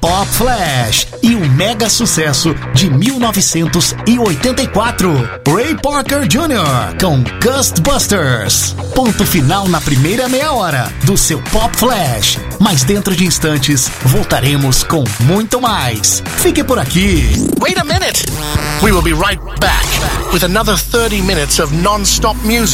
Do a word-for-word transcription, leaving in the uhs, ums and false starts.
Pop Flash e o mega sucesso de mil novecentos e oitenta e quatro, Ray Parker Júnior com Ghostbusters. Ponto final na primeira meia hora do seu Pop Flash. Mas dentro de instantes voltaremos com muito mais. Fique por aqui. Wait a minute. We will be right back with another thirty minutes of non-stop music.